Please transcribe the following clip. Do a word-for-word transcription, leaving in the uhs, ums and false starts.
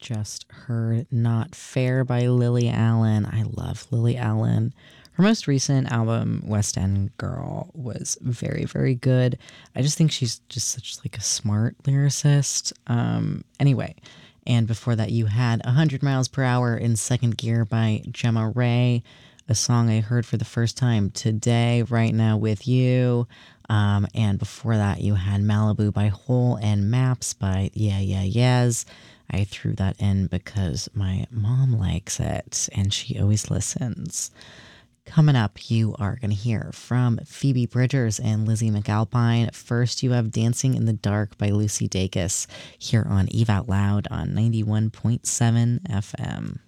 just heard Not Fair by Lily Allen. I love Lily Allen. Her most recent album, West End Girl, was very, very good. I just think she's just such like a smart lyricist. Um, anyway, and before that you had one hundred miles per hour in Second Gear by Gemma Ray, a song I heard for the first time today, right now with you. Um, and before that you had Malibu by Hole and Maps by Yeah Yeah Yeahs. I threw that in because my mom likes it and she always listens. Coming up, you are going to hear from Phoebe Bridgers and Lizzie McAlpine. First, you have Dancing in the Dark by Lucy Dacus here on Eve Out Loud on ninety-one point seven F M.